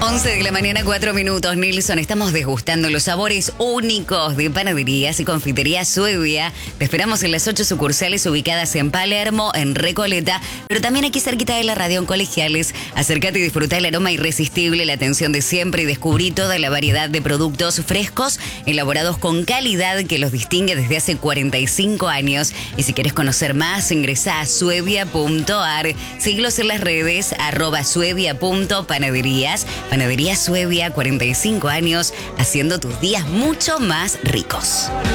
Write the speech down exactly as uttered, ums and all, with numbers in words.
once de la mañana, cuatro minutos. Nilson, estamos degustando los sabores únicos de panaderías y confiterías Suevia. Te esperamos en las ocho sucursales ubicadas en Palermo, en Recoleta, pero también aquí cerquita de la radio en Colegiales. Acércate y disfruta el aroma irresistible, la atención de siempre y descubrí toda la variedad de productos frescos, elaborados con calidad que los distingue desde hace cuarenta y cinco años. Y si quieres conocer más, ingresa a suevia punto ar. Síguelos en las redes, arroba suevia.panaderías. Panadería Suevia, cuarenta y cinco años, haciendo tus días mucho más ricos.